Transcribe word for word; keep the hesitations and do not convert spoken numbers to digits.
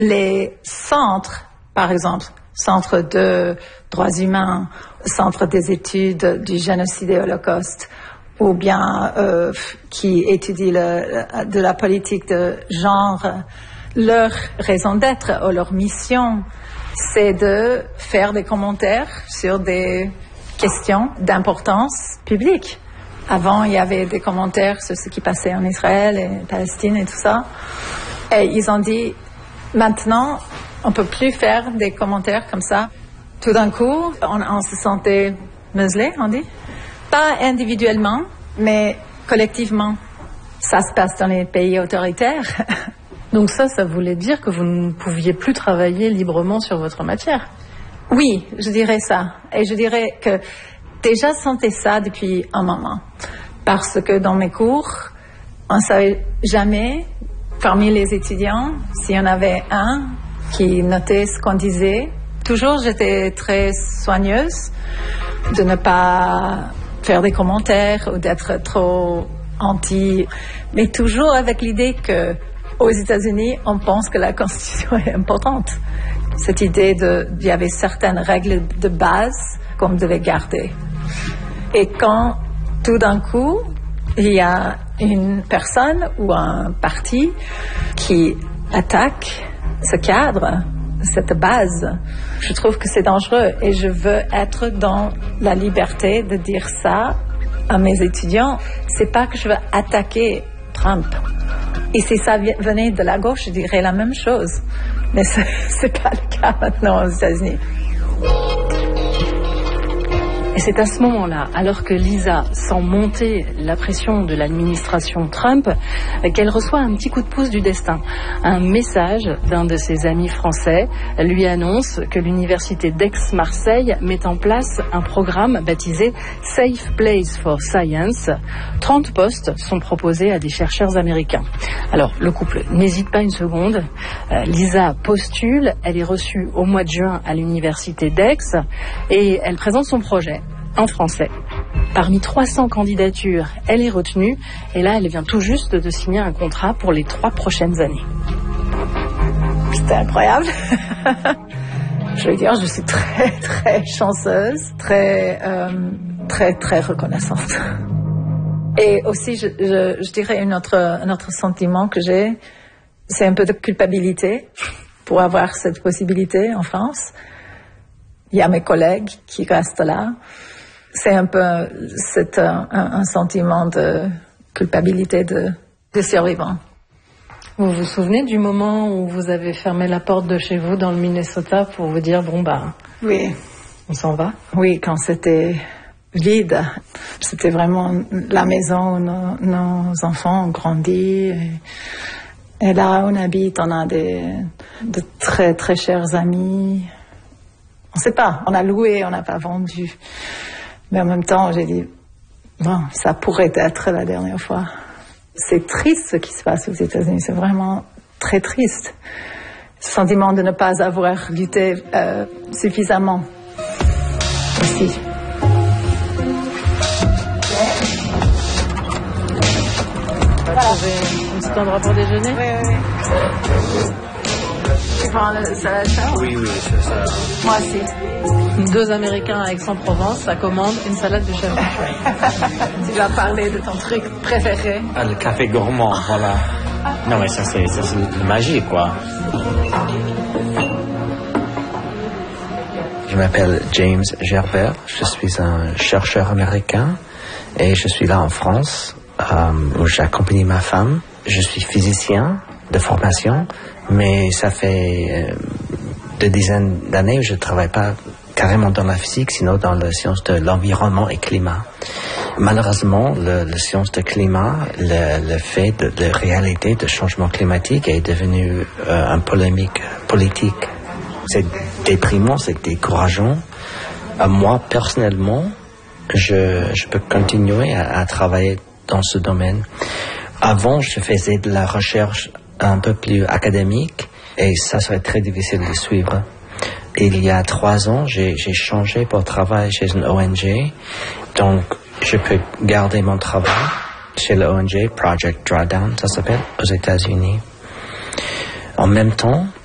les centres, par exemple, centre de droits humains, centre des études du génocide et holocauste, ou bien euh, qui étudient le, de la politique de genre, leur raison d'être ou leur mission, c'est de faire des commentaires sur des questions d'importance publique. Avant, il y avait des commentaires sur ce qui passait en Israël et en Palestine et tout ça. Et ils ont dit, maintenant, on ne peut plus faire des commentaires comme ça. Tout d'un coup, on, on se sentait muselé, on dit. Pas individuellement, mais collectivement. Ça se passe dans les pays autoritaires. Donc ça, ça voulait dire que vous ne pouviez plus travailler librement sur votre matière. Oui, je dirais ça. Et je dirais que déjà sentais ça depuis un moment. Parce que dans mes cours, on ne savait jamais, parmi les étudiants, s'il y en avait un qui notait ce qu'on disait. Toujours, j'étais très soigneuse de ne pas faire des commentaires ou d'être trop anti, mais toujours avec l'idée que aux États-Unis, on pense que la Constitution est importante. Cette idée de, il y avait certaines règles de base qu'on devait garder. Et quand, tout d'un coup, il y a une personne ou un parti qui attaque ce cadre, cette base, je trouve que c'est dangereux et je veux être dans la liberté de dire ça à mes étudiants. C'est pas que je veux attaquer Trump. Et si ça venait de la gauche, je dirais la même chose. Mais ce n'est pas le cas maintenant aux États-Unis. Et c'est à ce moment-là, alors que Lisa sent monter la pression de l'administration Trump, qu'elle reçoit un petit coup de pouce du destin. Un message d'un de ses amis français lui annonce que l'université d'Aix-Marseille met en place un programme baptisé Safe Place for Science. trente postes sont proposés à des chercheurs américains. Alors, le couple n'hésite pas une seconde. Euh, Lisa postule, elle est reçue au mois de juin à l'université d'Aix et elle présente son projet en français. Parmi trois cents candidatures, elle est retenue et là, elle vient tout juste de signer un contrat pour les trois prochaines années. C'était incroyable. Je veux dire, je suis très, très chanceuse, très, euh, très, très reconnaissante. Et aussi, je, je, je dirais un autre, un autre sentiment que j'ai, c'est un peu de culpabilité pour avoir cette possibilité en France. Il y a mes collègues qui restent là. C'est un peu c'est un, un sentiment de culpabilité de, de survivant. Vous vous souvenez du moment où vous avez fermé la porte de chez vous dans le Minnesota pour vous dire, bon bah, oui, on s'en va? Oui, quand c'était vide. C'était vraiment la maison où nos, nos enfants ont grandi. Et, et là où on habite, on a des, de très très chers amis. On ne sait pas, on a loué, on n'a pas vendu. Mais en même temps, j'ai dit, bon, ça pourrait être la dernière fois. C'est triste ce qui se passe aux États-Unis, c'est vraiment très triste. Ce sentiment de ne pas avoir lutté euh, suffisamment aussi. On va trouver un petit endroit pour déjeuner? Oui, oui, oui. Tu prends le salade chao? Oui, oui, c'est ça. Moi aussi. Deux Américains à Aix-en-Provence, ça commande une salade de charcuterie. Tu vas parler de ton truc préféré? Ah, le café gourmand, voilà. Non, mais ça, c'est, ça, c'est la magie, quoi. Je m'appelle James Gerbert, je suis un chercheur américain et je suis là en France euh, où j'accompagne ma femme. Je suis physicien de formation, mais ça fait euh, des dizaines d'années que je ne travaille pas carrément dans la physique, sinon dans la science de l'environnement et climat. Malheureusement, le, la science de climat, le, le fait de la réalité de changement climatique est devenu euh, un polémique politique. C'est déprimant, c'est décourageant. Euh, moi, personnellement, je, je peux continuer à, à travailler dans ce domaine. Avant, je faisais de la recherche un peu plus académique et ça serait très difficile de suivre. Il y a trois ans, j'ai, j'ai changé pour travailler chez une O N G. Donc, je peux garder mon travail chez la O N G, Project Drawdown, ça s'appelle, aux États-Unis. En même temps,